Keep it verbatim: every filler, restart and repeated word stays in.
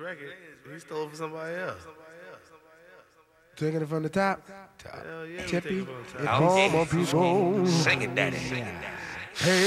record. He stole it from somebody else. Taking it from the top. Hell yeah, we Tippy. taking it from the At top. home, more people. Sing it, daddy. Sing it, daddy. Hey.